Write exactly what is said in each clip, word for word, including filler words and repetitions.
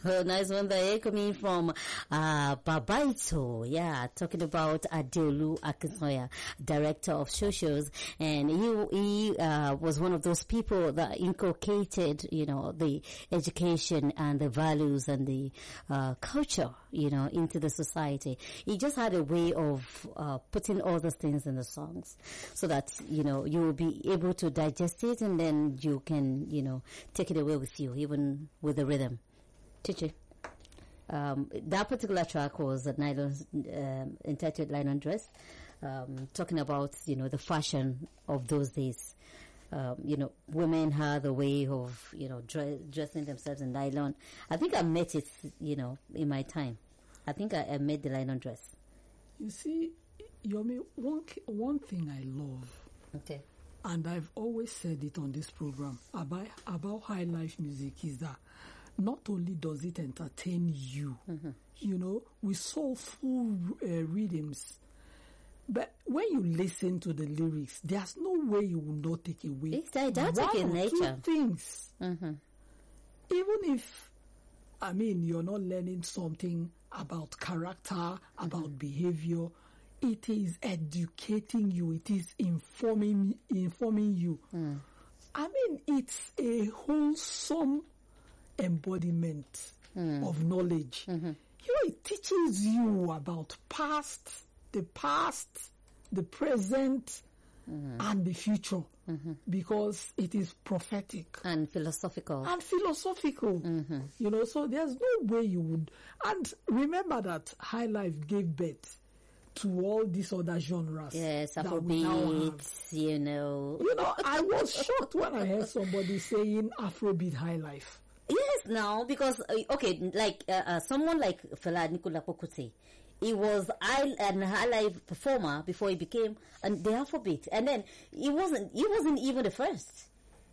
Oh, nice one there coming from uh, Babaito. Yeah, talking about Adeolu Akintoya, director of socials, and he he uh, was one of those people that inculcated, you know, the education and the values and the uh, culture, you know, into the society. He just had a way of uh, putting all those things in the songs, so that you know you will be able to digest it, and then you can, you know, take it away with you, even with the rhythm. Chichi. Um, that particular track was a nylon, um, entitled Nylon Dress, um, talking about, you know, the fashion of those days. Um, you know, women had a way of, you know, dress, dressing themselves in nylon. I think I met it, you know, in my time. I think I, I made the nylon dress. You see, Yomi, one, one thing I love, okay, and I've always said it on this program about, about high life music, is that not only does it entertain you, mm-hmm. you know, with soulful uh, rhythms, but when you listen to the lyrics, there's no way you will not take away it's didactic one in or nature. two things. Mm-hmm. Even if, I mean, you're not learning something about character, mm-hmm. about behavior, it is educating you. It is informing informing you. Mm. I mean, it's a wholesome embodiment mm. of knowledge. Mm-hmm. You know, it teaches you about past, the past, the present, mm-hmm. and the future, mm-hmm. because it is prophetic and philosophical. And philosophical, mm-hmm. you know. So there's no way you would. And remember that High Life gave birth to all these other genres. Yes, Afrobeat, you know. You know, I was shocked when I heard somebody saying Afrobeat High Life. Yes, now, because, uh, okay, like, uh, uh, someone like Fela Anikulapo Kuti, he was I, an high life performer before he became an, the Afrobeat. And then, he wasn't, he wasn't even the first.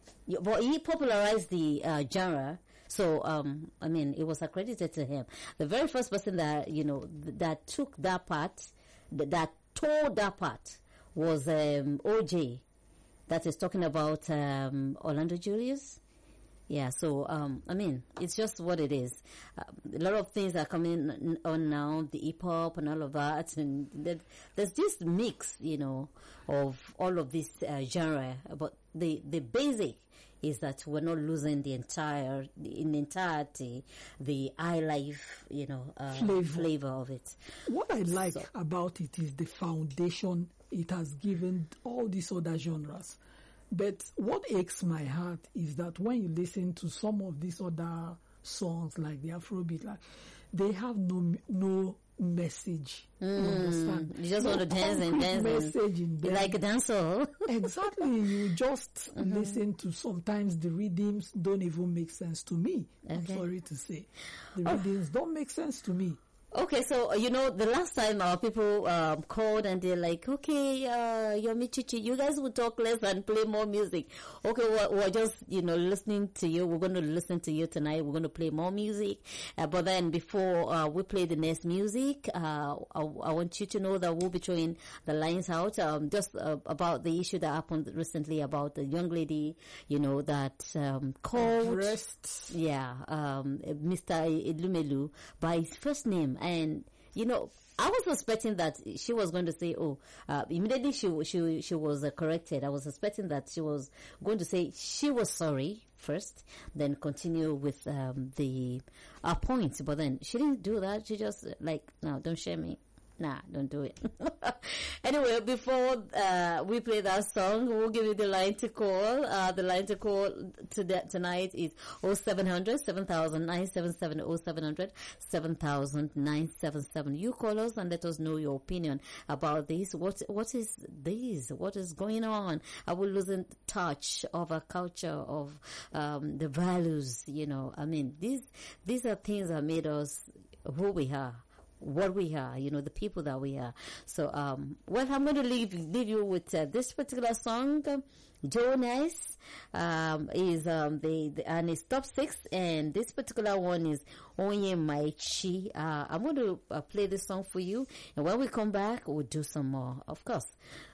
But he popularized the, uh, genre. So, um, I mean, it was accredited to him. The very first person that, you know, th- that took that part, th- that tore that part, was, um, O J. That is talking about, um, Orlando Julius. Yeah, so, um, I mean, it's just what it is. Uh, a lot of things are coming on now, the hip-hop and all of that, and there's this mix, you know, of all of this uh, genre, but the, the basic is that we're not losing the entire, in entirety, the high life, you know, uh, flavor. flavor of it. What I like so. about it is the foundation it has given all these other genres. But what aches my heart is that when you listen to some of these other songs like the Afrobeat, like, they have no no message. Mm, you understand? You just no want to dance and dance. Message in you like a dancer. Exactly. You just mm-hmm. listen to, sometimes the rhythms don't even make sense to me. Okay. I'm sorry to say. The oh. rhythms don't make sense to me. Okay, so, uh, you know, the last time our people um, called and they're like, okay, uh, Yomi Chichi, you guys will talk less and play more music. Okay, we're, we're just, you know, listening to you. We're going to listen to you tonight. We're going to play more music. Uh, but then before uh, we play the next music, uh, I, I want you to know that we'll be throwing the lines out um, just uh, about the issue that happened recently about the young lady, you know, that um, called, Rest. yeah, um, Mister Elumelu by his first name. And, you know, I was suspecting that she was going to say, oh, uh, immediately she, she, she was uh, corrected. I was suspecting that she was going to say she was sorry first, then continue with, um, the, uh, points. But then she didn't do that. She just like, no, don't share me. Nah, don't do it. Anyway, before uh, we play that song, we'll give you the line to call. Uh, the line to call to the, tonight is oh seven hundred, seven thousand, nine seven seven, oh seven hundred, seven thousand, nine seven seven. You call us and let us know your opinion about this. What What is this? What is going on? Are we losing touch of our culture, of um, the values? You know, I mean, these these are things that made us who we are. What we are, you know, the people that we are. So, um, well, I'm going to leave, leave you with uh, this particular song. Um, Joe Nice, um, is, um, the, the, and it's top six, and this particular one is Onye Maichi. Uh, I'm going to uh, play this song for you, and when we come back, we'll do some more. Of course,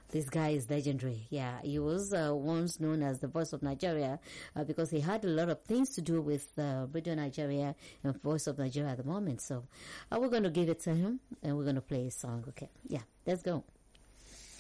This guy is legendary. Yeah, he was uh, once known as the Voice of Nigeria uh, because he had a lot of things to do with uh, Radio Nigeria and Voice of Nigeria at the moment. So uh, we're going to give it to him and we're going to play his song. Okay, yeah, let's go.